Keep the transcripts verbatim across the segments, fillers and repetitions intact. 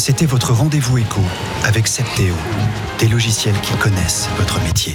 C'était votre rendez-vous éco avec Septéo, des logiciels qui connaissent votre métier.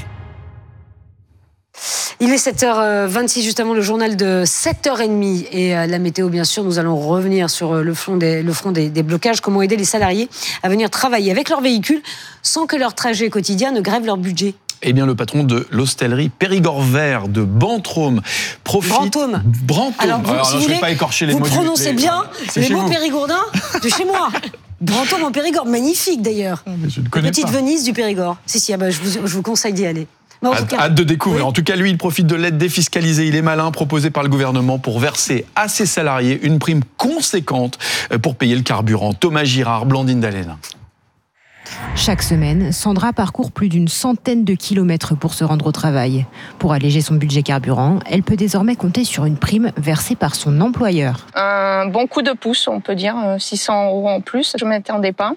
Il est sept heures vingt-six, juste avant le journal de sept heures trente. Et la météo, bien sûr, nous allons revenir sur le front, des, le front des, des blocages. Comment aider les salariés à venir travailler avec leur véhicule sans que leur trajet quotidien ne grève leur budget. Eh bien, le patron de l'hostellerie Périgord Vert de Bantrôme profite... Brantôme. Brantôme. Alors, vous, Alors si non, vous je ne vais voulez, pas écorcher les vous mots. Vous prononcez du... bien C'est les chez mots vous. périgourdins de chez moi. Brantôme en Périgord, magnifique d'ailleurs. Ah, mais je ne connais Petite pas. Venise du Périgord. Si, si, ah bah, je, vous, je vous conseille d'y aller. Mais en Hâte, tout cas, hâte de découvrir. oui. En tout cas, lui, il profite de l'aide défiscalisée. Il est malin, proposé par le gouvernement pour verser à ses salariés une prime conséquente pour payer le carburant. Thomas Girard, Blandine Dallène. Chaque semaine, Sandra parcourt plus d'une centaine de kilomètres pour se rendre au travail. Pour alléger son budget carburant, elle peut désormais compter sur une prime versée par son employeur. Un bon coup de pouce, on peut dire, six cents euros en plus, je ne m'attendais pas.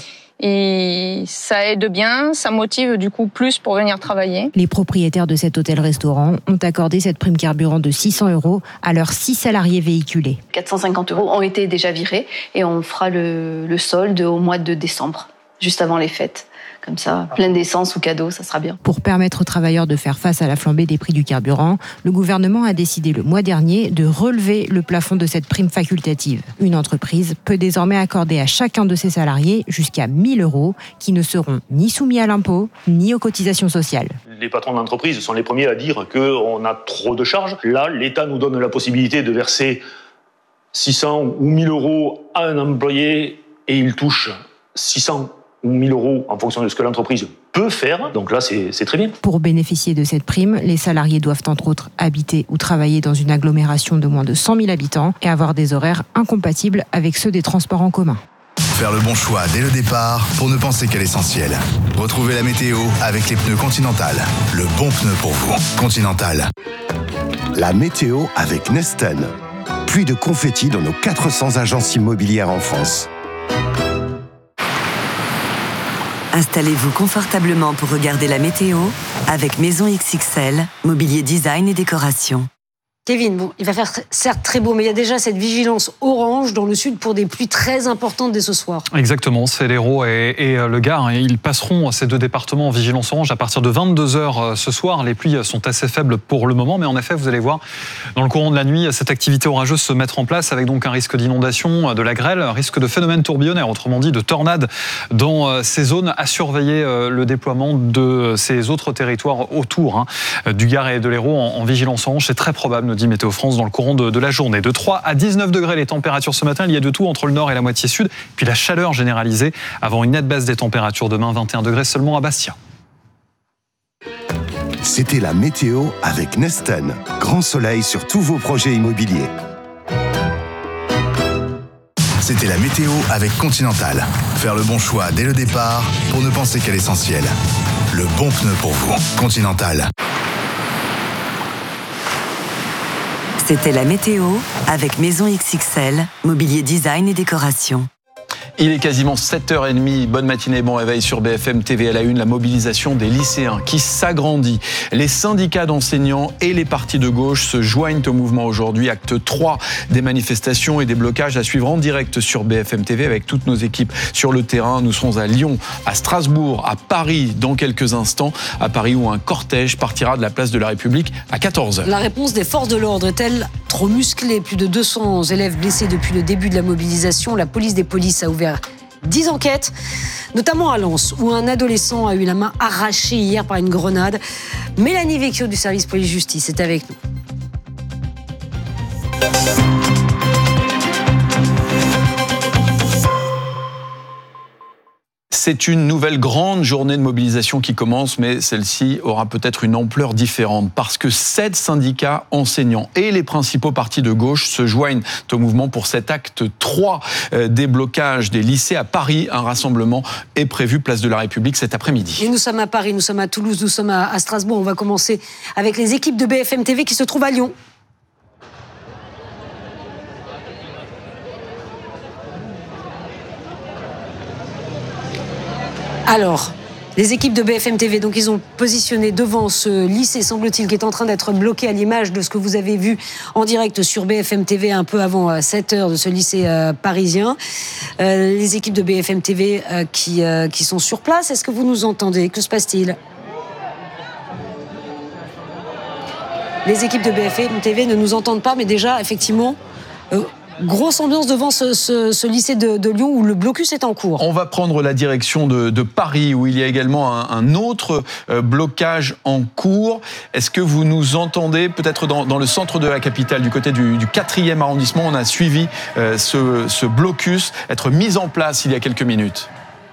Et ça aide bien, ça motive du coup plus pour venir travailler. Les propriétaires de cet hôtel-restaurant ont accordé cette prime carburant de six cents euros à leurs six salariés véhiculés. quatre cent cinquante euros ont été déjà virés et on fera le, le solde au mois de décembre, juste avant les fêtes. Comme ça, plein d'essence ou cadeau, ça sera bien. Pour permettre aux travailleurs de faire face à la flambée des prix du carburant, le gouvernement a décidé le mois dernier de relever le plafond de cette prime facultative. Une entreprise peut désormais accorder à chacun de ses salariés jusqu'à mille euros qui ne seront ni soumis à l'impôt ni aux cotisations sociales. Les patrons d'entreprise sont les premiers à dire qu'on a trop de charges. Là, l'État nous donne la possibilité de verser six cents ou mille euros à un employé et il touche six cents ou mille euros en fonction de ce que l'entreprise peut faire. Donc là, c'est, c'est très bien. Pour bénéficier de cette prime, les salariés doivent entre autres habiter ou travailler dans une agglomération de moins de cent mille habitants et avoir des horaires incompatibles avec ceux des transports en commun. Faire le bon choix dès le départ pour ne penser qu'à l'essentiel. Retrouvez la météo avec les pneus Continental. Le bon pneu pour vous. Continental. La météo avec Nesten. Pluie de confettis dans nos quatre cents agences immobilières en France. Installez-vous confortablement pour regarder la météo avec Maison X X L, mobilier design et décoration. Kevin, bon, il va faire certes très beau, mais il y a déjà cette vigilance orange dans le sud pour des pluies très importantes dès ce soir. Exactement, c'est l'Hérault et, et le Gard. Ils passeront ces deux départements en vigilance orange à partir de vingt-deux heures ce soir. Les pluies sont assez faibles pour le moment, mais en effet, vous allez voir, dans le courant de la nuit, cette activité orageuse se mettre en place avec donc un risque d'inondation, de la grêle, un risque de phénomène tourbillonnaire, autrement dit de tornades dans ces zones. À surveiller le déploiement de ces autres territoires autour hein, du Gard et de l'Hérault en, en vigilance orange. C'est très probable, dit Météo France, dans le courant de, de la journée. De trois à dix-neuf degrés les températures ce matin, il y a de tout entre le nord et la moitié sud, puis la chaleur généralisée avant une nette baisse des températures demain, vingt et un degrés seulement à Bastia. C'était la météo avec Nesten. Grand soleil sur tous vos projets immobiliers. C'était la météo avec Continental. Faire le bon choix dès le départ pour ne penser qu'à l'essentiel. Le bon pneu pour vous. Continental. C'était la météo avec Maison X X L, mobilier design et décoration. Il est quasiment sept heures trente, bonne matinée, bon réveil sur B F M T V à la une, la mobilisation des lycéens qui s'agrandit. Les syndicats d'enseignants et les partis de gauche se joignent au mouvement aujourd'hui, acte trois des manifestations et des blocages à suivre en direct sur B F M T V avec toutes nos équipes sur le terrain. Nous serons à Lyon, à Strasbourg, à Paris dans quelques instants, à Paris où un cortège partira de la place de la République à quatorze heures. La réponse des forces de l'ordre est-elle trop musclée? Plus de deux cents élèves blessés depuis le début de la mobilisation. La police des polices a ouvert dix enquêtes, notamment à Lens, où un adolescent a eu la main arrachée hier par une grenade. Mélanie Vecchio du service police-justice est avec nous. C'est une nouvelle grande journée de mobilisation qui commence, mais celle-ci aura peut-être une ampleur différente parce que sept syndicats enseignants et les principaux partis de gauche se joignent au mouvement pour cet acte trois des blocages des lycées à Paris. Un rassemblement est prévu place de la République cet après-midi. Et nous sommes à Paris, nous sommes à Toulouse, nous sommes à Strasbourg. On va commencer avec les équipes de B F M T V qui se trouvent à Lyon. Alors, Les équipes de B F M T V, donc ils ont positionné devant ce lycée, semble-t-il, qui est en train d'être bloqué à l'image de ce que vous avez vu en direct sur B F M T V un peu avant sept heures de ce lycée euh, parisien. Euh, les équipes de B F M T V euh, qui, euh, qui sont sur place, est-ce que vous nous entendez? Que se passe-t-il? Les équipes de B F M T V ne nous entendent pas, mais déjà, effectivement... Euh, grosse ambiance devant ce, ce, ce lycée de, de Lyon où le blocus est en cours. On va prendre la direction de, de Paris où il y a également un, un autre euh, blocage en cours. Est-ce que vous nous entendez? Peut-être dans, dans le centre de la capitale, du côté du, du quatrième arrondissement, on a suivi euh, ce, ce blocus être mis en place il y a quelques minutes.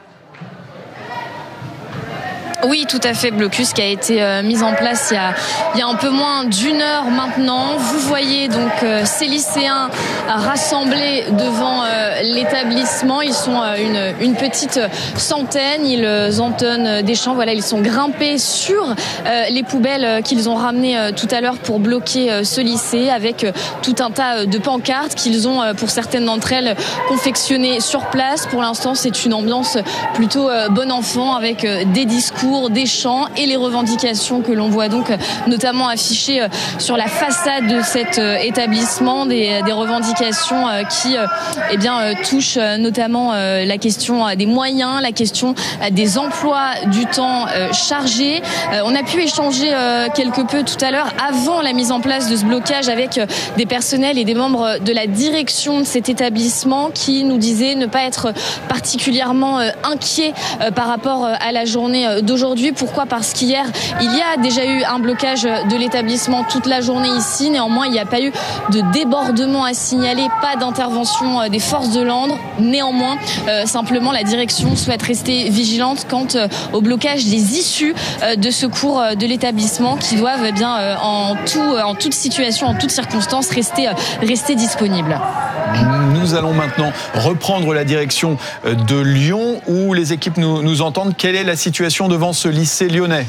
Oui, tout à fait, blocus qui a été euh, mis en place il y a, il y a un peu moins d'une heure maintenant. Vous voyez donc euh, ces lycéens rassemblés devant euh, l'établissement. Ils sont euh, une, une petite centaine. Ils euh, entonnent des chants. Voilà, ils sont grimpés sur euh, les poubelles qu'ils ont ramenées euh, tout à l'heure pour bloquer euh, ce lycée avec euh, tout un tas de pancartes qu'ils ont, euh, pour certaines d'entre elles, confectionnées sur place. Pour l'instant, c'est une ambiance plutôt euh, bon enfant avec euh, des discours, des chants et les revendications que l'on voit donc notamment affichées sur la façade de cet établissement, des, des revendications qui eh bien, touchent notamment la question des moyens, la question des emplois du temps chargé. On a pu échanger quelque peu tout à l'heure avant la mise en place de ce blocage avec des personnels et des membres de la direction de cet établissement qui nous disaient ne pas être particulièrement inquiets par rapport à la journée d'aujourd'hui. Aujourd'hui, pourquoi? Parce qu'hier, il y a déjà eu un blocage de l'établissement toute la journée ici. Néanmoins, il n'y a pas eu de débordement à signaler, pas d'intervention des forces de l'ordre. Néanmoins, euh, simplement, la direction souhaite rester vigilante quant au blocage des issues de secours de l'établissement qui doivent eh bien, euh, en, tout, en toute situation, en toutes circonstances, rester, rester disponibles. Nous allons maintenant reprendre la direction de Lyon où les équipes nous, nous entendent. Quelle est la situation devant ce lycée lyonnais?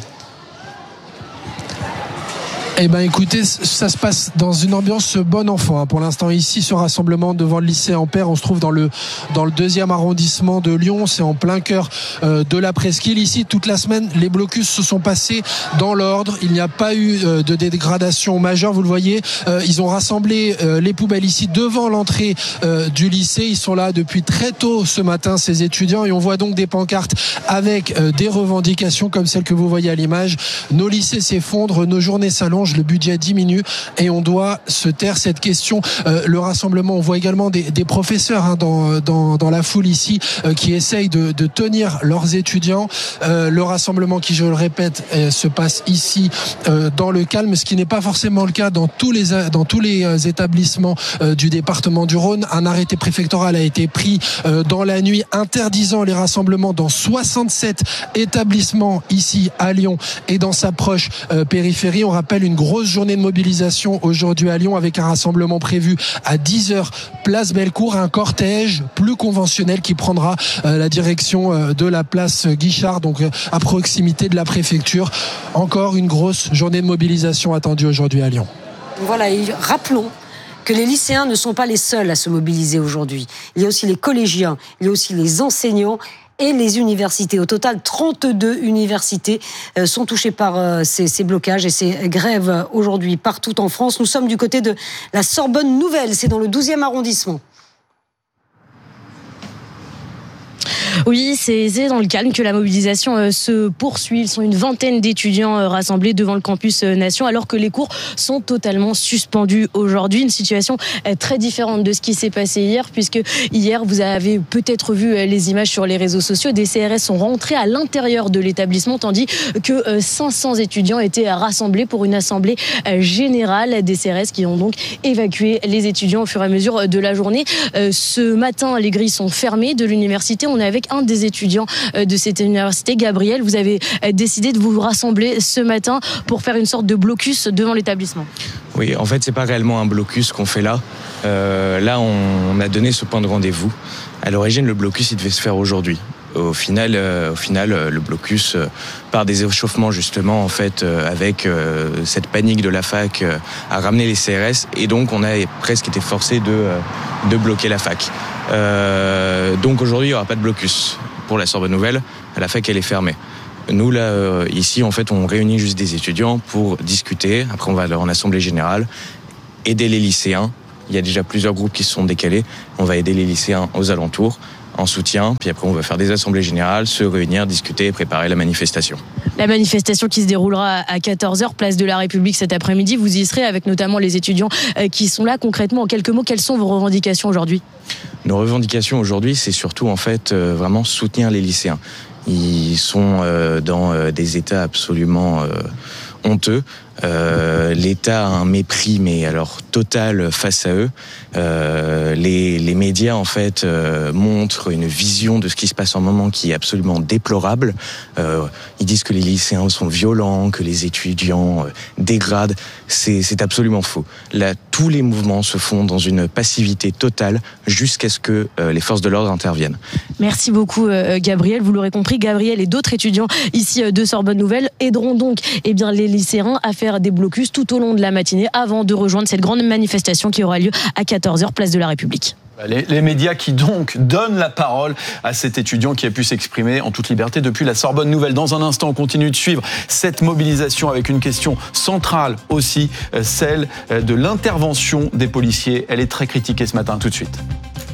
Eh ben, écoutez, ça se passe dans une ambiance bon enfant. Pour l'instant, ici, ce rassemblement devant le lycée Ampère, on se trouve dans le dans le deuxième arrondissement de Lyon. C'est en plein cœur euh, de la presqu'île. Ici, toute la semaine, les blocus se sont passés dans l'ordre. Il n'y a pas eu euh, de dégradation majeure. Vous le voyez, euh, ils ont rassemblé euh, les poubelles ici devant l'entrée euh, du lycée. Ils sont là depuis très tôt ce matin, ces étudiants, et on voit donc des pancartes avec euh, des revendications comme celles que vous voyez à l'image. Nos lycées s'effondrent, nos journées s'allongent, le budget diminue et on doit se taire. Cette question, euh, le rassemblement, on voit également des, des professeurs hein, dans, dans, dans la foule ici euh, qui essayent de, de tenir leurs étudiants. Euh, le rassemblement qui, je le répète, euh, se passe ici euh, dans le calme, ce qui n'est pas forcément le cas dans tous les, dans tous les euh, établissements euh, du département du Rhône. Un arrêté préfectoral a été pris euh, dans la nuit interdisant les rassemblements dans soixante-sept établissements ici à Lyon et dans sa proche euh, périphérie. On rappelle une grosse journée de mobilisation aujourd'hui à Lyon avec un rassemblement prévu à dix heures place Bellecour, un cortège plus conventionnel qui prendra euh, la direction euh, de la place Guichard, donc euh, à proximité de la préfecture. Encore une grosse journée de mobilisation attendue aujourd'hui à Lyon. Voilà, et rappelons que les lycéens ne sont pas les seuls à se mobiliser aujourd'hui. Il y a aussi les collégiens, il y a aussi les enseignants et les universités. Au total, trente-deux universités sont touchées par ces, ces blocages et ces grèves aujourd'hui partout en France. Nous sommes du côté de la Sorbonne Nouvelle, c'est dans le douzième arrondissement. Oui, c'est dans le calme que la mobilisation euh, se poursuit. Ils sont une vingtaine d'étudiants euh, rassemblés devant le campus euh, Nation alors que les cours sont totalement suspendus aujourd'hui. Une situation euh, très différente de ce qui s'est passé hier puisque hier, vous avez peut-être vu euh, les images sur les réseaux sociaux. Des C R S sont rentrés à l'intérieur de l'établissement tandis que euh, cinq cents étudiants étaient rassemblés pour une assemblée euh, générale. Des C R S qui ont donc évacué les étudiants au fur et à mesure de la journée. Euh, ce matin, les grilles sont fermées de l'université. On est avec un des étudiants de cette université, Gabriel. Vous avez décidé de vous rassembler ce matin pour faire une sorte de blocus devant l'établissement. Oui, en fait, c'est pas réellement un blocus qu'on fait là. Euh, là, on, on a donné ce point de rendez-vous. À l'origine, le blocus, il devait se faire aujourd'hui. Au final, euh, au final, euh, le blocus, euh, par des échauffements justement, en fait, euh, avec euh, cette panique de la fac, euh, a ramené les C R S et donc on a presque été forcé de, euh, de bloquer la fac. Euh, donc aujourd'hui, il n'y aura pas de blocus pour la Sorbonne Nouvelle. La fac, elle est fermée. Nous, là, euh, ici, en fait, on réunit juste des étudiants pour discuter. Après, on va en assemblée générale, aider les lycéens. Il y a déjà plusieurs groupes qui se sont décalés. On va aider les lycéens aux alentours en soutien. Puis après, on va faire des assemblées générales, se réunir, discuter et préparer la manifestation. La manifestation qui se déroulera à quatorze heures, place de la République cet après-midi. Vous y serez avec notamment les étudiants qui sont là. Concrètement, en quelques mots, quelles sont vos revendications aujourd'hui ? Nos revendications aujourd'hui, c'est surtout en fait euh, vraiment soutenir les lycéens. Ils sont euh, dans euh, des états absolument euh, honteux. Euh, L'État a un mépris, mais alors total face à eux. Euh, les, les médias en fait euh, montrent une vision de ce qui se passe en moment qui est absolument déplorable. Euh, ils disent que les lycéens sont violents, que les étudiants euh, dégradent. C'est, c'est absolument faux. Là, tous les mouvements se font dans une passivité totale jusqu'à ce que euh, les forces de l'ordre interviennent. Merci beaucoup euh, Gabriel. Vous l'aurez compris, Gabriel et d'autres étudiants ici euh, de Sorbonne Nouvelle aideront donc eh bien, les lycéens à faire des blocus tout au long de la matinée avant de rejoindre cette grande manifestation qui aura lieu à quatorze heures, place de la République. Les, les médias qui donc donnent la parole à cet étudiant qui a pu s'exprimer en toute liberté depuis la Sorbonne Nouvelle. Dans un instant, on continue de suivre cette mobilisation avec une question centrale aussi, celle de l'intervention des policiers. Elle est très critiquée ce matin. Tout de suite.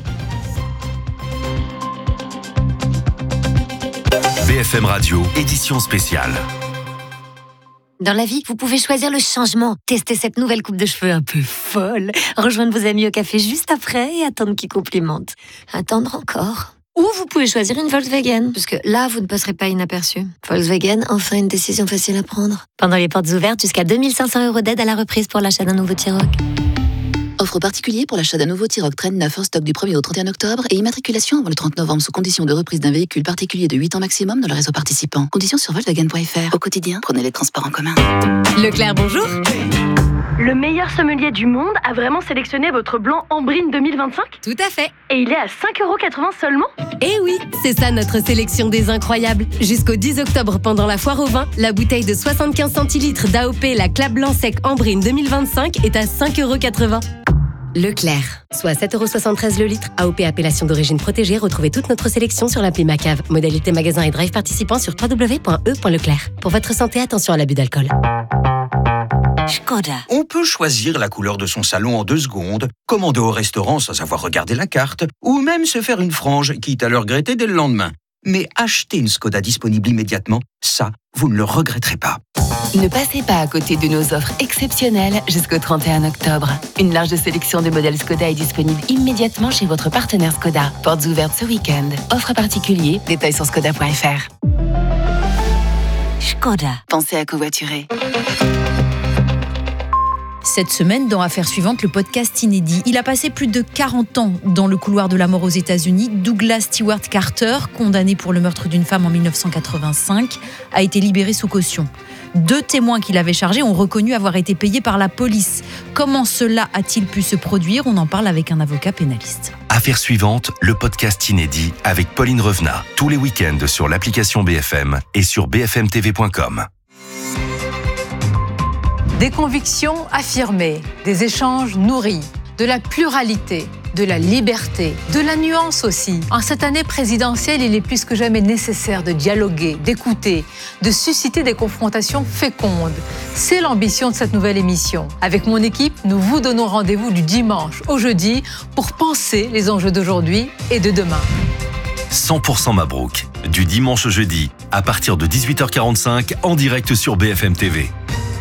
B F M Radio, édition spéciale. Dans la vie, vous pouvez choisir le changement. Tester cette nouvelle coupe de cheveux un peu folle. Rejoindre vos amis au café juste après et attendre qu'ils complimentent. Attendre encore. Ou vous pouvez choisir une Volkswagen, parce que là, vous ne passerez pas inaperçu. Volkswagen, enfin une décision facile à prendre. Pendant les portes ouvertes, jusqu'à deux mille cinq cents euros d'aide à la reprise pour l'achat d'un nouveau T-Roc. Offre particulier pour l'achat d'un nouveau T-Roc Traîne neuf en stock du premier au trente et un octobre et immatriculation avant le trente novembre sous condition de reprise d'un véhicule particulier de huit ans maximum dans le réseau participant. Conditions sur Volkswagen point F R. Au quotidien, prenez les transports en commun. Leclerc, bonjour. Le meilleur sommelier du monde a vraiment sélectionné votre blanc Ambrine deux mille vingt-cinq ? Tout à fait. Et il est à cinq euros quatre-vingts seulement ? Eh oui, c'est ça notre sélection des incroyables. Jusqu'au dix octobre, pendant la foire au vin, la bouteille de soixante-quinze centilitres d'A O P La Clap Blanc Sec Ambrine deux mille vingt-cinq est à cinq euros quatre-vingts. Leclerc, soit sept euros soixante-treize le litre. A O P appellation d'origine protégée. Retrouvez toute notre sélection sur l'appli Macave. Modalité magasin et drive participants sur w w w point e point leclerc. Pour votre santé, attention à l'abus d'alcool. Škoda. On peut choisir la couleur de son salon en deux secondes, commander au restaurant sans avoir regardé la carte, ou même se faire une frange, quitte à le regretter dès le lendemain. Mais acheter une Škoda disponible immédiatement, ça, vous ne le regretterez pas. Ne passez pas à côté de nos offres exceptionnelles jusqu'au trente et un octobre. Une large sélection de modèles Škoda est disponible immédiatement chez votre partenaire Škoda. Portes ouvertes ce week-end. Offre particulier, détails sur Škoda point F R. Škoda. Pensez à covoiturer. Cette semaine, dans Affaires suivantes, le podcast inédit. Il a passé plus de quarante ans dans le couloir de la mort aux États-Unis. Douglas Stewart Carter, condamné pour le meurtre d'une femme en dix-neuf cent quatre-vingt-cinq, a été libéré sous caution. Deux témoins qu'il avait chargés ont reconnu avoir été payés par la police. Comment cela a-t-il pu se produire ? On en parle avec un avocat pénaliste. Affaires suivantes, le podcast inédit avec Pauline Revenat. Tous les week-ends sur l'application B F M et sur b f m t v point com. Des convictions affirmées, des échanges nourris, de la pluralité, de la liberté, de la nuance aussi. En cette année présidentielle, il est plus que jamais nécessaire de dialoguer, d'écouter, de susciter des confrontations fécondes. C'est l'ambition de cette nouvelle émission. Avec mon équipe, nous vous donnons rendez-vous du dimanche au jeudi pour penser les enjeux d'aujourd'hui et de demain. cent pour cent Mabrouk, du dimanche au jeudi, à partir de dix-huit heures quarante-cinq, en direct sur B F M T V.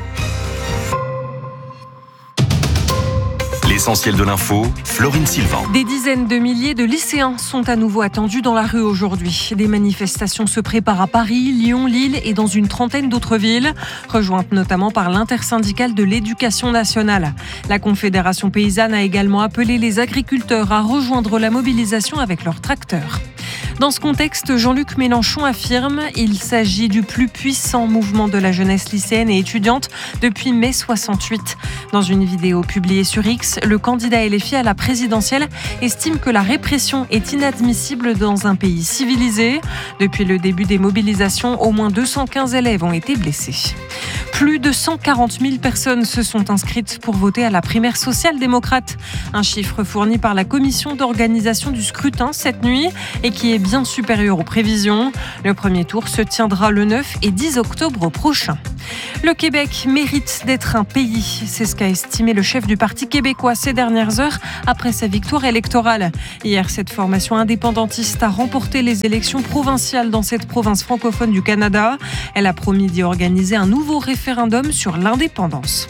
L'essentiel de l'info, Florine Sylvain. Des dizaines de milliers de lycéens sont à nouveau attendus dans la rue aujourd'hui. Des manifestations se préparent à Paris, Lyon, Lille et dans une trentaine d'autres villes, rejointes notamment par l'intersyndicale de l'éducation nationale. La Confédération paysanne a également appelé les agriculteurs à rejoindre la mobilisation avec leurs tracteurs. Dans ce contexte, Jean-Luc Mélenchon affirme qu'il s'agit du plus puissant mouvement de la jeunesse lycéenne et étudiante depuis mai soixante-huit. Dans une vidéo publiée sur X, le candidat L F I à la présidentielle estime que la répression est inadmissible dans un pays civilisé. Depuis le début des mobilisations, au moins deux cent quinze élèves ont été blessés. Plus de cent quarante mille personnes se sont inscrites pour voter à la primaire social-démocrate. Un chiffre fourni par la commission d'organisation du scrutin cette nuit et qui est bien supérieur aux prévisions. Le premier tour se tiendra le neuf et dix octobre prochain. Le Québec mérite d'être un pays, c'est ce qu'a estimé le chef du Parti québécois ces dernières heures après sa victoire électorale. Hier, cette formation indépendantiste a remporté les élections provinciales dans cette province francophone du Canada. Elle a promis d'y organiser un nouveau référendum sur l'indépendance.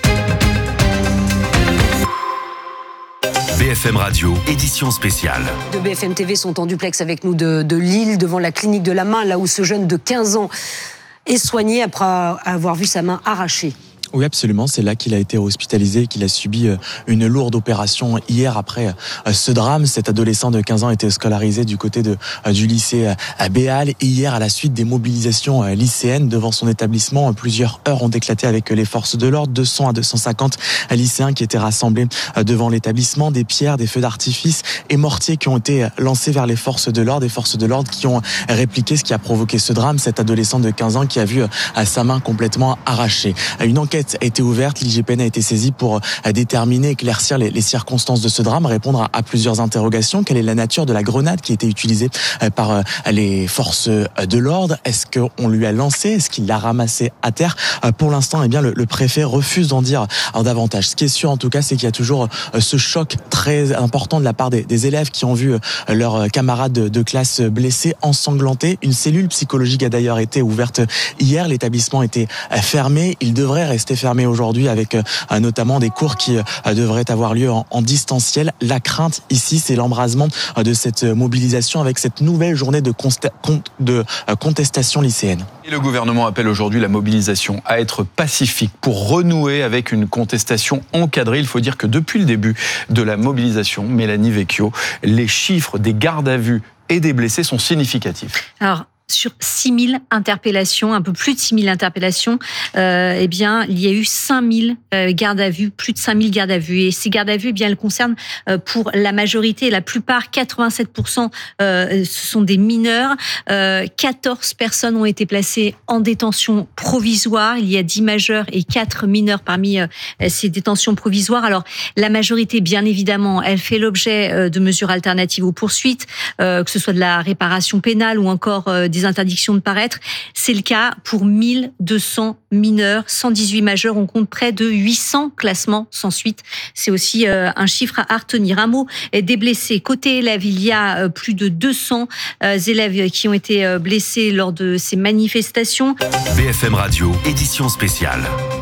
B F M Radio, édition spéciale. De B F M T V sont en duplex avec nous de, de Lille, devant la clinique de la main, là où ce jeune de quinze ans est soigné après avoir vu sa main arrachée. Oui, absolument. C'est là qu'il a été hospitalisé, qu'il a subi une lourde opération hier après ce drame. Cet adolescent de quinze ans était scolarisé du côté de, du lycée à Béal. Et hier, à la suite des mobilisations lycéennes devant son établissement, plusieurs heures ont éclaté avec les forces de l'ordre. deux cents à deux cent cinquante lycéens qui étaient rassemblés devant l'établissement. Des pierres, des feux d'artifice et mortiers qui ont été lancés vers les forces de l'ordre. Des forces de l'ordre qui ont répliqué, ce qui a provoqué ce drame. Cet adolescent de quinze ans qui a vu sa main complètement arrachée. Une enquête a été ouverte, l'I G P N a été saisie pour déterminer, éclaircir les, les circonstances de ce drame, répondre à, à plusieurs interrogations. Quelle est la nature de la grenade qui a été utilisée par les forces de l'ordre? Est-ce qu'on lui a lancé? Est-ce qu'il l'a ramassé à terre? Pour l'instant, eh bien, le, le préfet refuse d'en dire davantage. Ce qui est sûr, en tout cas, c'est qu'il y a toujours ce choc très important de la part des, des élèves qui ont vu leurs camarades de, de classe blessés, ensanglantés. Une cellule psychologique a d'ailleurs été ouverte hier. L'établissement était fermé. Il devrait rester fermé aujourd'hui avec euh, notamment des cours qui euh, devraient avoir lieu en, en distanciel. La crainte ici, c'est l'embrasement euh, de cette mobilisation avec cette nouvelle journée de, consta- con- de euh, contestation lycéenne. Et le gouvernement appelle aujourd'hui la mobilisation à être pacifique pour renouer avec une contestation encadrée. Il faut dire que depuis le début de la mobilisation, Mélanie Vecchio, les chiffres des gardes à vue et des blessés sont significatifs. Alors, sur six mille interpellations, un peu plus de six mille interpellations, euh, eh bien, il y a eu cinq mille euh, gardes à vue, plus de cinq mille gardes à vue. Et ces gardes à vue, eh bien, elles concernent euh, pour la majorité, la plupart, quatre-vingt-sept pour cent, euh, ce sont des mineurs. Euh, quatorze personnes ont été placées en détention provisoire. Il y a dix majeurs et quatre mineurs parmi euh, ces détentions provisoires. Alors, la majorité, bien évidemment, elle fait l'objet euh, de mesures alternatives aux poursuites, euh, que ce soit de la réparation pénale ou encore euh, des interdictions de paraître. C'est le cas pour mille deux cents mineurs, cent dix-huit majeurs. On compte près de huit cents classements sans suite. C'est aussi euh, un chiffre à retenir. Un mot des blessés. Côté élèves, il y a euh, plus de deux cents euh, élèves qui ont été euh, blessés lors de ces manifestations. B F M Radio, édition spéciale.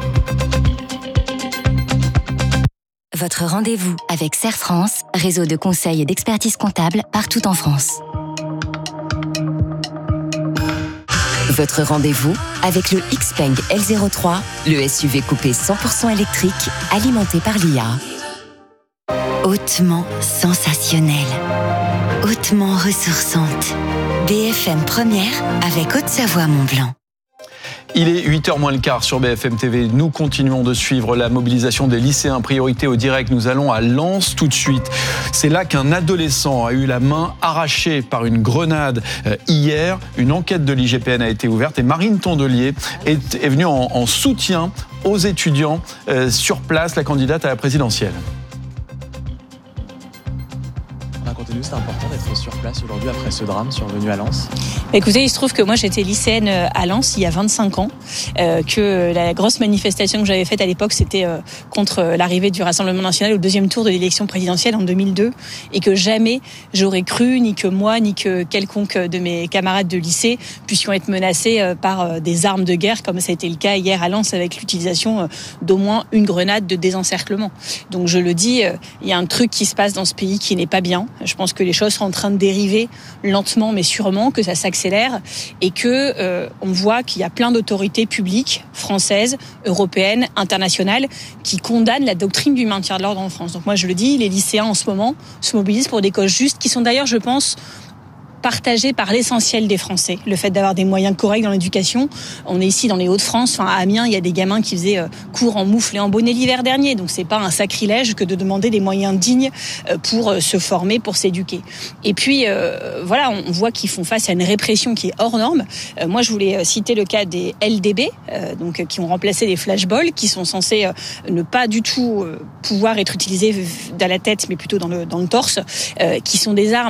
Votre rendez-vous avec Serre France, réseau de conseils et d'expertise comptable partout en France. Votre rendez-vous avec le Xpeng L zéro trois, le S U V coupé cent pour cent électrique, alimenté par l'I A. Hautement sensationnelle, hautement ressourçante. B F M Première avec Haute-Savoie Mont-Blanc. Il est huit heures moins le quart sur B F M T V. Nous continuons de suivre la mobilisation des lycéens. Priorité au direct. Nous allons à Lens tout de suite. C'est là qu'un adolescent a eu la main arrachée par une grenade hier. Une enquête de l'I G P N a été ouverte et Marine Tondelier est, est venue en, en soutien aux étudiants euh, sur place, la candidate à la présidentielle. C'est important d'être sur place aujourd'hui après ce drame survenu à Lens. Écoutez, il se trouve que moi j'étais lycéenne à Lens il y a vingt-cinq ans, euh, que la grosse manifestation que j'avais faite à l'époque c'était euh, contre l'arrivée du Rassemblement national au deuxième tour de l'élection présidentielle en deux mille deux et que jamais j'aurais cru, ni que moi, ni que quelconque de mes camarades de lycée puissions être menacés par des armes de guerre comme ça a été le cas hier à Lens avec l'utilisation d'au moins une grenade de désencerclement. Donc je le dis, il y a un truc qui se passe dans ce pays qui n'est pas bien. Je pense que les choses sont en train de dériver lentement mais sûrement, que ça s'accélère et que euh, on voit qu'il y a plein d'autorités publiques françaises, européennes, internationales qui condamnent la doctrine du maintien de l'ordre en France. Donc moi je le dis, les lycéens en ce moment se mobilisent pour des causes justes qui sont d'ailleurs, je pense, partagé par l'essentiel des Français. Le fait d'avoir des moyens corrects dans l'éducation. On est ici dans les Hauts-de-France. Enfin, à Amiens, il y a des gamins qui faisaient euh, cours en moufle et en bonnet l'hiver dernier. Donc, c'est pas un sacrilège que de demander des moyens dignes euh, pour euh, se former, pour s'éduquer. Et puis, euh, voilà, on voit qu'ils font face à une répression qui est hors norme. Euh, moi, je voulais euh, citer le cas des L D B, euh, donc euh, qui ont remplacé les flashballs, qui sont censés euh, ne pas du tout euh, pouvoir être utilisés dans la tête, mais plutôt dans le dans le torse, euh, qui sont des armes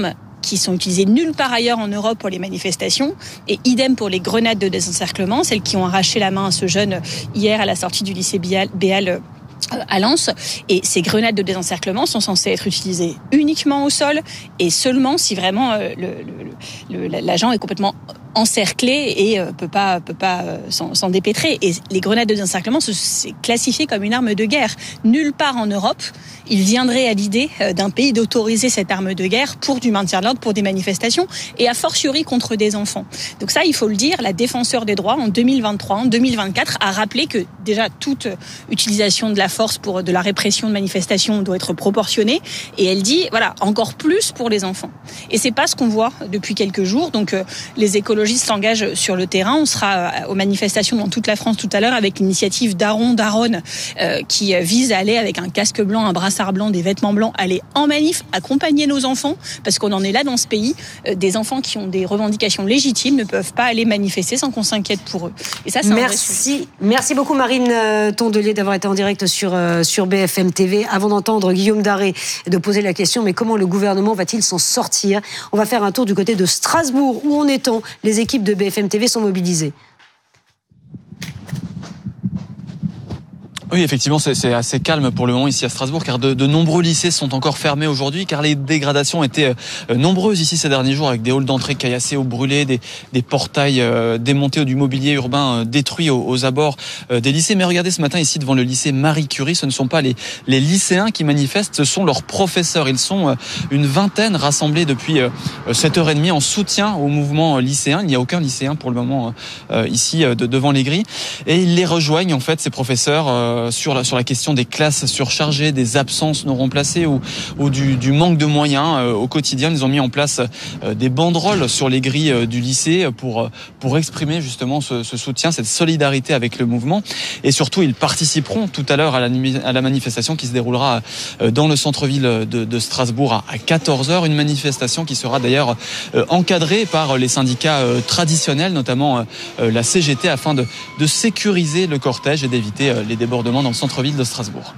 qui sont utilisées nulle part ailleurs en Europe pour les manifestations. Et idem pour les grenades de désencerclement, celles qui ont arraché la main à ce jeune hier à la sortie du lycée Béal à Lens. Et ces grenades de désencerclement sont censées être utilisées uniquement au sol et seulement si vraiment euh, le, le, le, l'agent est complètement encerclé et euh, peut pas peut pas euh, s'en, s'en dépêtrer. Et les grenades de désencerclement, c'est classifié comme une arme de guerre. Nulle part en Europe, il viendrait à l'idée euh, d'un pays d'autoriser cette arme de guerre pour du maintien de l'ordre, pour des manifestations et a fortiori contre des enfants. Donc ça, il faut le dire, la défenseur des droits en deux mille vingt-trois, en deux mille vingt-quatre a rappelé que déjà toute utilisation de la force pour de la répression de manifestations doit être proportionnée. Et elle dit, voilà, encore plus pour les enfants. Et c'est pas ce qu'on voit depuis quelques jours. Donc euh, les écologistes s'engagent sur le terrain. On sera aux manifestations dans toute la France tout à l'heure avec l'initiative Daron Daronne euh, qui vise à aller avec un casque blanc, un brassard blanc, des vêtements blancs, aller en manif, accompagner nos enfants, parce qu'on en est là dans ce pays. Euh, des enfants qui ont des revendications légitimes ne peuvent pas aller manifester sans qu'on s'inquiète pour eux. Et ça, c'est un vrai sujet. Merci, merci beaucoup Marine Tondelier d'avoir été en direct sur euh, sur B F M T V. Avant d'entendre Guillaume Daré et de poser la question, mais comment le gouvernement va-t-il s'en sortir ? On va faire un tour du côté de Strasbourg. Où en est-on ? Les équipes de B F M T V sont mobilisées. Oui, effectivement, c'est, c'est assez calme pour le moment ici à Strasbourg, car de, de nombreux lycées sont encore fermés aujourd'hui, car les dégradations étaient euh, nombreuses ici ces derniers jours, avec des halls d'entrée caillassés ou brûlés, des, des portails euh, démontés, du mobilier urbain euh, détruit aux, aux abords euh, des lycées. Mais regardez ce matin ici devant le lycée Marie Curie, ce ne sont pas les, les lycéens qui manifestent, ce sont leurs professeurs. Ils sont euh, une vingtaine rassemblés depuis euh, sept heures trente en soutien au mouvement lycéen. Il n'y a aucun lycéen pour le moment euh, ici euh, de, devant les grilles, et ils les rejoignent en fait, ces professeurs. Euh, sur la, sur la question des classes surchargées, des absences non remplacées ou, ou du, du manque de moyens euh, au quotidien. Ils ont mis en place euh, des banderoles sur les grilles euh, du lycée pour, pour exprimer justement ce, ce soutien, cette solidarité avec le mouvement. Et surtout, ils participeront tout à l'heure à la, à la manifestation qui se déroulera euh, dans le centre-ville de, de Strasbourg à, à quatorze heures. Une manifestation qui sera d'ailleurs euh, encadrée par les syndicats euh, traditionnels, notamment euh, la C G T, afin de, de sécuriser le cortège et d'éviter euh, les débordements dans le centre-ville de Strasbourg.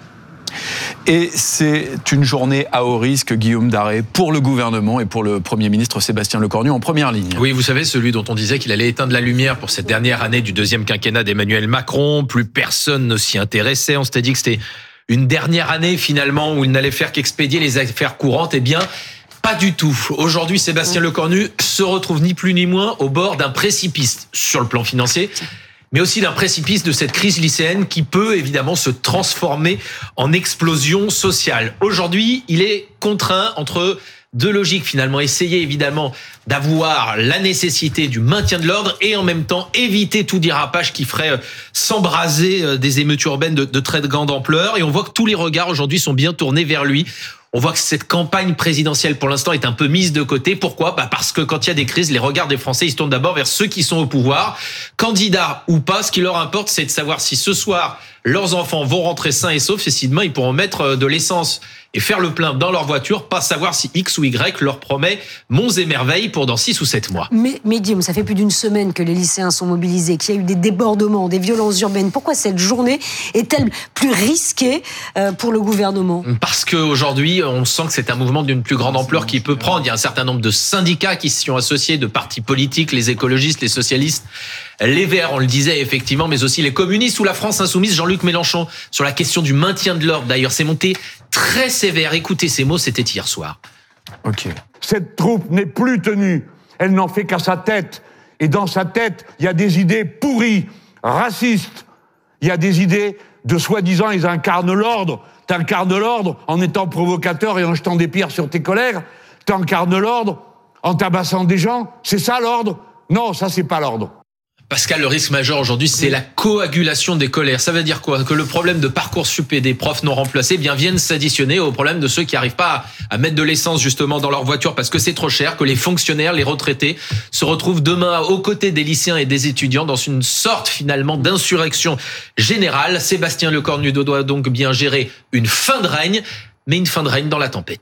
Et c'est une journée à haut risque, Guillaume Daré, pour le gouvernement et pour le Premier ministre Sébastien Lecornu en première ligne. Oui, vous savez, celui dont on disait qu'il allait éteindre la lumière pour cette dernière année du deuxième quinquennat d'Emmanuel Macron. Plus personne ne s'y intéressait. On s'était dit que c'était une dernière année finalement où il n'allait faire qu'expédier les affaires courantes. Eh bien, pas du tout. Aujourd'hui, Sébastien Lecornu se retrouve ni plus ni moins au bord d'un précipice sur le plan financier, mais aussi d'un précipice de cette crise lycéenne qui peut évidemment se transformer en explosion sociale. Aujourd'hui, il est contraint entre deux logiques finalement. Essayer évidemment d'avoir la nécessité du maintien de l'ordre et en même temps éviter tout dérapage qui ferait s'embraser des émeutes urbaines de, de très grande ampleur. Et on voit que tous les regards aujourd'hui sont bien tournés vers lui. On voit que cette campagne présidentielle, pour l'instant, est un peu mise de côté. Pourquoi ? Bah parce que quand il y a des crises, les regards des Français, ils se tournent d'abord vers ceux qui sont au pouvoir. Candidats ou pas, ce qui leur importe, c'est de savoir si ce soir, leurs enfants vont rentrer sains et saufs et si demain, ils pourront mettre de l'essence et faire le plein dans leur voiture, pas savoir si X ou Y leur promet monts et merveilles pour dans six ou sept mois. Mais, mais Guillaume, ça fait plus d'une semaine que les lycéens sont mobilisés, qu'il y a eu des débordements, des violences urbaines. Pourquoi cette journée est-elle plus risquée pour le gouvernement ? Parce qu'aujourd'hui, on sent que c'est un mouvement d'une plus grande ampleur qui peut prendre. Il y a un certain nombre de syndicats qui s'y sont associés, de partis politiques, les écologistes, les socialistes, les Verts, on le disait effectivement, mais aussi les communistes ou la France insoumise, Jean-Luc Mélenchon, sur la question du maintien de l'ordre. D'ailleurs, c'est monté très sévère. Écoutez ces mots, c'était hier soir. Ok. Cette troupe n'est plus tenue. Elle n'en fait qu'à sa tête. Et dans sa tête, il y a des idées pourries, racistes. Il y a des idées de soi-disant, ils incarnent l'ordre. T'incarnes l'ordre en étant provocateur et en jetant des pierres sur tes collègues. T'incarnes l'ordre en tabassant des gens. C'est ça l'ordre ? Non, ça c'est pas l'ordre. Pascal, le risque majeur aujourd'hui, c'est la coagulation des colères. Ça veut dire quoi ? Que le problème de Parcoursup et des profs non remplacés eh bien viennent s'additionner au problème de ceux qui n'arrivent pas à mettre de l'essence justement dans leur voiture parce que c'est trop cher, que les fonctionnaires, les retraités se retrouvent demain aux côtés des lycéens et des étudiants dans une sorte finalement d'insurrection générale. Sébastien Lecornu doit donc bien gérer une fin de règne, mais une fin de règne dans la tempête.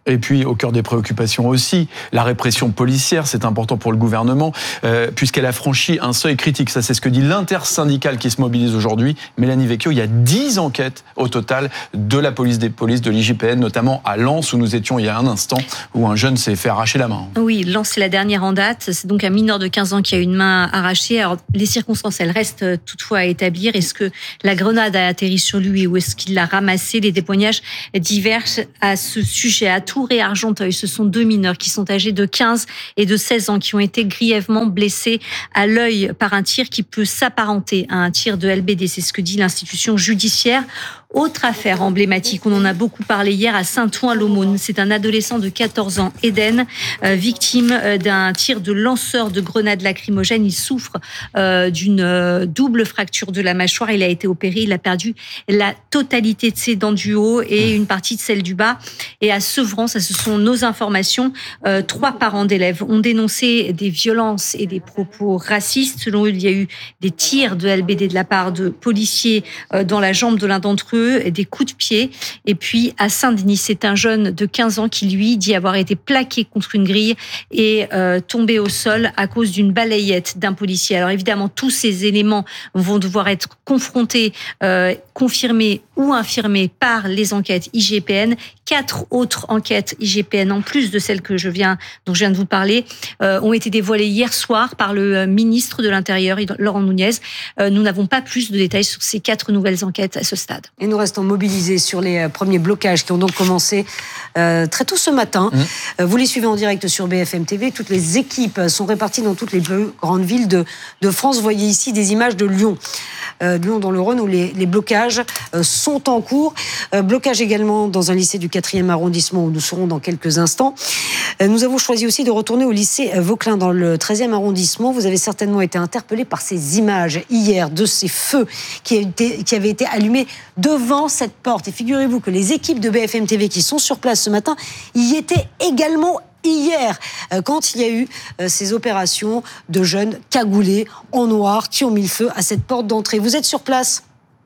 Et puis, au cœur des préoccupations aussi, la répression policière, c'est important pour le gouvernement, euh, puisqu'elle a franchi un seuil critique. Ça, c'est ce que dit l'intersyndicale qui se mobilise aujourd'hui. Mélanie Vecchio, il y a dix enquêtes au total de la police des polices, de l'I G P N, notamment à Lens, où nous étions il y a un instant, où un jeune s'est fait arracher la main. Oui, Lens, c'est la dernière en date. C'est donc un mineur de quinze ans qui a une main arrachée. Alors, les circonstances, elles restent toutefois à établir. Est-ce que la grenade a atterri sur lui ou est-ce qu'il l'a ramassée? Les témoignages divergent à ce sujet. À Tours et Argenteuil, ce sont deux mineurs qui sont âgés de quinze et de seize ans qui ont été grièvement blessés à l'œil par un tir qui peut s'apparenter à un tir de L B D. C'est ce que dit l'institution judiciaire. Autre affaire emblématique, on en a beaucoup parlé hier à Saint-Ouen-l'Aumône. C'est un adolescent de quatorze ans, Eden, euh, victime d'un tir de lanceur de grenades lacrymogènes. Il souffre euh, d'une euh, double fracture de la mâchoire. Il a été opéré, il a perdu la totalité de ses dents du haut et une partie de celle du bas. Et à Sevran, ça ce sont nos informations, euh, trois parents d'élèves ont dénoncé des violences et des propos racistes. Selon eux, il y a eu des tirs de L B D de la part de policiers euh, dans la jambe de l'un d'entre eux, des coups de pied. Et puis à Saint-Denis, c'est un jeune de quinze ans qui lui dit avoir été plaqué contre une grille et euh, tombé au sol à cause d'une balayette d'un policier. Alors évidemment, tous ces éléments vont devoir être confrontés, euh, confirmés ou infirmés par les enquêtes I G P N. Quatre autres enquêtes I G P N, en plus de celles que je viens, dont je viens de vous parler, euh, ont été dévoilées hier soir par le ministre de l'Intérieur, Laurent Nunez. Euh, nous n'avons pas plus de détails sur ces quatre nouvelles enquêtes à ce stade. Et nous restons mobilisés sur les premiers blocages qui ont donc commencé euh, très tôt ce matin. Mmh. Vous les suivez en direct sur B F M T V. Toutes les équipes sont réparties dans toutes les plus grandes villes de, de France. Vous voyez ici des images de Lyon. Euh, Lyon dans le Rhône où les, les blocages euh, sont en cours. Euh, blocage également dans un lycée du quatrième arrondissement où nous serons dans quelques instants. Euh, nous avons choisi aussi de retourner au lycée Vauquelin dans le treizième arrondissement. Vous avez certainement été interpellés par ces images hier de ces feux qui, a été, qui avaient été allumés devant cette porte. Et figurez-vous que les équipes de B F M T V qui sont sur place ce matin y étaient également hier, quand il y a eu ces opérations de jeunes cagoulés en noir qui ont mis le feu à cette porte d'entrée. Vous êtes sur place ?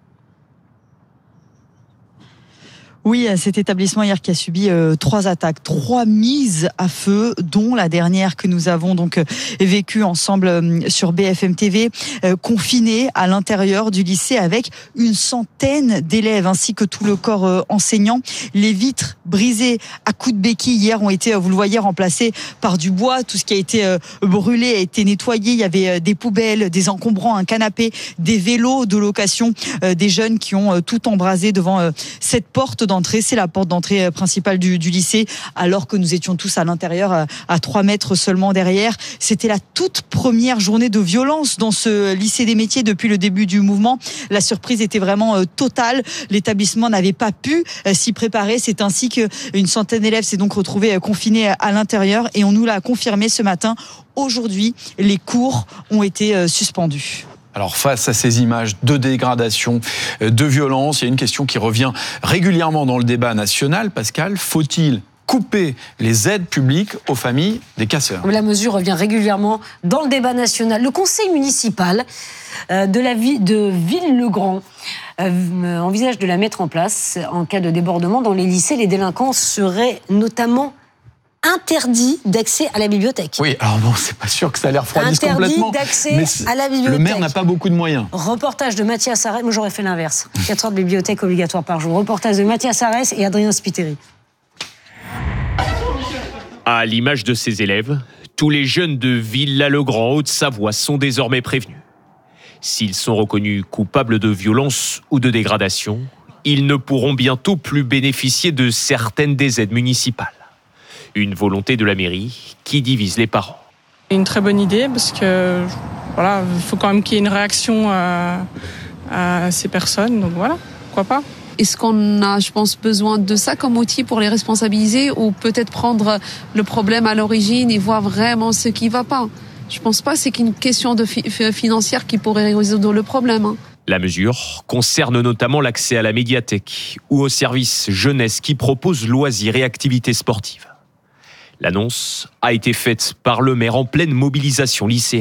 Oui, cet établissement hier qui a subi euh, trois attaques, trois mises à feu, dont la dernière que nous avons donc euh, vécue ensemble euh, sur B F M T V, euh, confiné à l'intérieur du lycée avec une centaine d'élèves ainsi que tout le corps euh, enseignant. Les vitres brisées à coups de béquilles hier ont été, euh, vous le voyez, remplacées par du bois. Tout ce qui a été euh, brûlé a été nettoyé. Il y avait euh, des poubelles, des encombrants, un canapé, des vélos de location, euh, des jeunes qui ont euh, tout embrasé devant euh, cette porte d'entrée. C'est la porte d'entrée principale du, du lycée, alors que nous étions tous à l'intérieur, à trois mètres seulement derrière. C'était la toute première journée de violence dans ce lycée des métiers depuis le début du mouvement. La surprise était vraiment totale. L'établissement n'avait pas pu s'y préparer. C'est ainsi qu'une centaine d'élèves s'est donc retrouvée confinée à l'intérieur et on nous l'a confirmé ce matin. Aujourd'hui, les cours ont été suspendus. Alors face à ces images de dégradation, de violence, il y a une question qui revient régulièrement dans le débat national. Pascal, faut-il couper les aides publiques aux familles des casseurs? La mesure revient régulièrement dans le débat national. Le conseil municipal de la ville de Ville-le-Grand envisage de la mettre en place en cas de débordement dans les lycées. Les délinquants seraient notamment interdit d'accès à la bibliothèque. Oui, alors bon, c'est pas sûr que ça les refroidisse complètement. Interdit d'accès à la bibliothèque. Le maire n'a pas beaucoup de moyens. Reportage de Mathias Arès, moi j'aurais fait l'inverse. quatre heures de bibliothèque obligatoire par jour. Reportage de Mathias Arès et Adrien Spiteri. À l'image de ses élèves, tous les jeunes de Villa-le-Grand, Haute-Savoie, sont désormais prévenus. S'ils sont reconnus coupables de violence ou de dégradation, ils ne pourront bientôt plus bénéficier de certaines des aides municipales. Une volonté de la mairie qui divise les parents. Une très bonne idée parce que voilà, il faut quand même qu'il y ait une réaction à, à ces personnes. Donc voilà, pourquoi pas. Est-ce qu'on a, je pense, besoin de ça comme outil pour les responsabiliser ou peut-être prendre le problème à l'origine et voir vraiment ce qui ne va pas? Je ne pense pas que c'est qu'une question de fi- financière qui pourrait résoudre le problème. Hein. La mesure concerne notamment l'accès à la médiathèque ou au service jeunesse qui propose loisirs et activités sportives. L'annonce a été faite par le maire en pleine mobilisation lycéenne.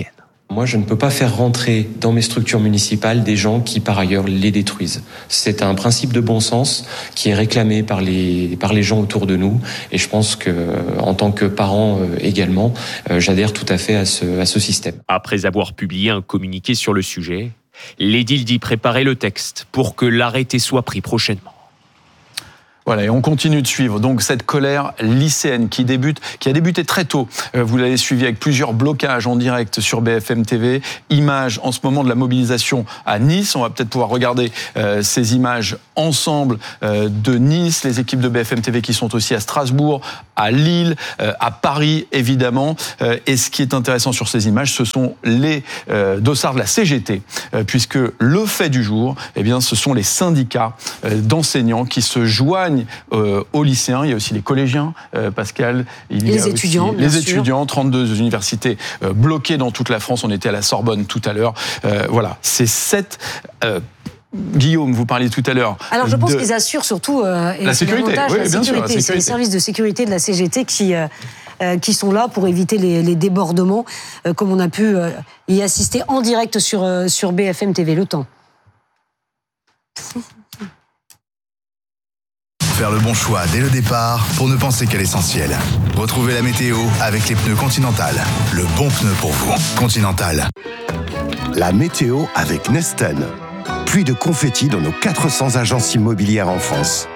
Moi, je ne peux pas faire rentrer dans mes structures municipales des gens qui, par ailleurs, les détruisent. C'est un principe de bon sens qui est réclamé par les, par les gens autour de nous. Et je pense que, en tant que parent également, j'adhère tout à fait à ce, à ce système. Après avoir publié un communiqué sur le sujet, l'édile dit préparer le texte pour que l'arrêté soit pris prochainement. Voilà, et on continue de suivre donc cette colère lycéenne qui débute, qui a débuté très tôt. Vous l'avez suivi avec plusieurs blocages en direct sur B F M T V. Images en ce moment de la mobilisation à Nice. On va peut-être pouvoir regarder euh, ces images ensemble euh, de Nice. Les équipes de B F M T V qui sont aussi à Strasbourg, à Lille, euh, à Paris évidemment. Euh, et ce qui est intéressant sur ces images, ce sont les euh, dossards de la C G T, euh, puisque le fait du jour, eh bien, ce sont les syndicats euh, d'enseignants qui se joignent Euh, aux lycéens. Il y a aussi les collégiens, euh, Pascal. Il y les a étudiants, aussi bien les sûr. étudiants, trente-deux universités euh, bloquées dans toute la France. On était à la Sorbonne tout à l'heure. Euh, voilà, c'est sept. Euh, Guillaume, vous parliez tout à l'heure. Alors je pense de... qu'ils assurent surtout euh, la sécurité. davantage Oui, la bien sécurité. sûr, la sécurité. C'est les services de sécurité de la C G T qui euh, euh, qui sont là pour éviter les, les débordements, euh, comme on a pu euh, y assister en direct sur euh, sur B F M T V. Le temps. Faire le bon choix dès le départ pour ne penser qu'à l'essentiel. Retrouvez la météo avec les pneus Continental. Le bon pneu pour vous. Continental. La météo avec Nesten. Pluie de confettis dans nos quatre cents agences immobilières en France.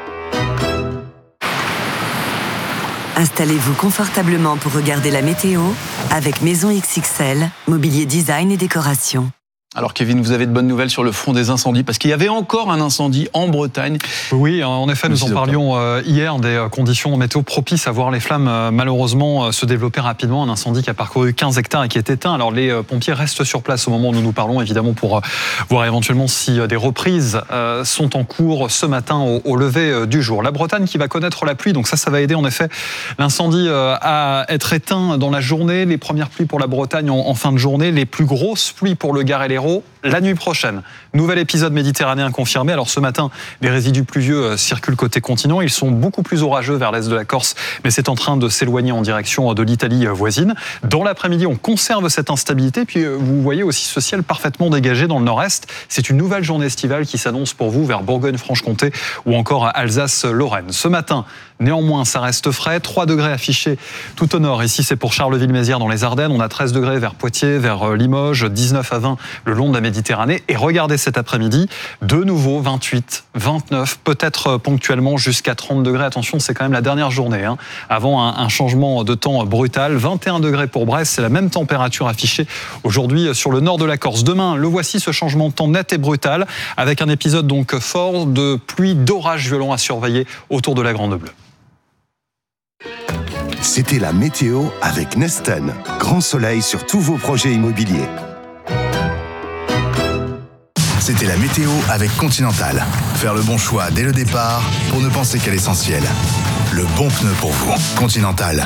Installez-vous confortablement pour regarder la météo avec Maison X X L, mobilier design et décoration. Alors Kevin, vous avez de bonnes nouvelles sur le front des incendies, parce qu'il y avait encore un incendie en Bretagne. Oui, en effet, nous en parlions hier, des conditions météo propices à voir les flammes malheureusement se développer rapidement. Un incendie qui a parcouru quinze hectares et qui est éteint. Alors les pompiers restent sur place au moment où nous nous parlons, évidemment, pour voir éventuellement si des reprises sont en cours ce matin au, au lever du jour. La Bretagne qui va connaître la pluie, donc ça, ça va aider en effet l'incendie à être éteint dans la journée. Les premières pluies pour la Bretagne en, en fin de journée, les plus grosses pluies pour le Gard et l'Hérault la nuit prochaine. Nouvel épisode méditerranéen confirmé. Alors ce matin, les résidus pluvieux circulent côté continent. Ils sont beaucoup plus orageux vers l'est de la Corse, mais c'est en train de s'éloigner en direction de l'Italie voisine. Dans l'après-midi, on conserve cette instabilité. Puis vous voyez aussi ce ciel parfaitement dégagé dans le nord-est. C'est une nouvelle journée estivale qui s'annonce pour vous vers Bourgogne-Franche-Comté ou encore Alsace-Lorraine. Ce matin, néanmoins, ça reste frais. trois degrés affichés tout au nord. Ici, c'est pour Charleville-Mézières dans les Ardennes. On a treize degrés vers Poitiers, vers Limoges, dix-neuf à vingt le long de la Méditerranée. Et regardez cet après-midi, de nouveau vingt-huit, vingt-neuf, peut-être ponctuellement jusqu'à trente degrés. Attention, c'est quand même la dernière journée, hein, avant un, un changement de temps brutal. vingt et un degrés pour Brest, c'est la même température affichée aujourd'hui sur le nord de la Corse. Demain, le voici, ce changement de temps net et brutal, avec un épisode donc fort de pluie, d'orage violent à surveiller autour de la Grande Bleue. C'était la météo avec Nesten. Grand soleil sur tous vos projets immobiliers. C'était la météo avec Continental. Faire le bon choix dès le départ pour ne penser qu'à l'essentiel. Le bon pneu pour vous. Continental.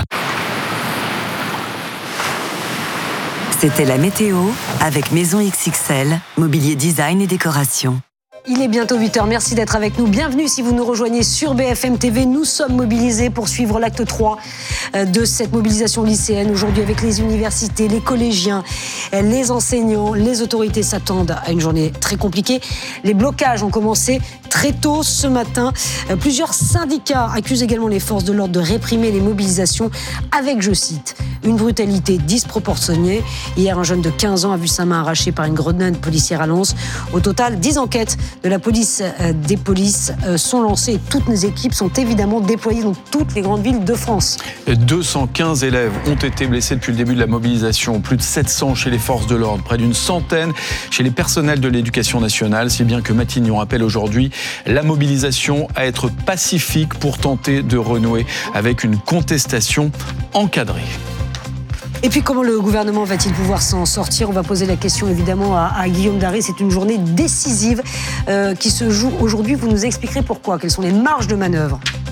C'était la météo avec Maison X X L, mobilier design et décoration. Il est bientôt huit heures, merci d'être avec nous. Bienvenue si vous nous rejoignez sur B F M T V. Nous sommes mobilisés pour suivre l'acte trois de cette mobilisation lycéenne. Aujourd'hui avec les universités, les collégiens, les enseignants, les autorités s'attendent à une journée très compliquée. Les blocages ont commencé très tôt ce matin. Plusieurs syndicats accusent également les forces de l'ordre de réprimer les mobilisations avec, je cite, une brutalité disproportionnée. Hier, un jeune de quinze ans a vu sa main arrachée par une grenade policière à Lens. Au total, dix enquêtes de la police euh, des polices euh, sont lancées et toutes nos équipes sont évidemment déployées dans toutes les grandes villes de France. deux cent quinze élèves ont été blessés depuis le début de la mobilisation, plus de sept cents chez les forces de l'ordre, près d'une centaine chez les personnels de l'éducation nationale, si bien que Matignon appelle aujourd'hui la mobilisation à être pacifique pour tenter de renouer avec une contestation encadrée. Et puis comment le gouvernement va-t-il pouvoir s'en sortir? On va poser la question évidemment à, à Guillaume Darry. C'est une journée décisive euh, qui se joue aujourd'hui. Vous nous expliquerez pourquoi, quelles sont les marges de manœuvre.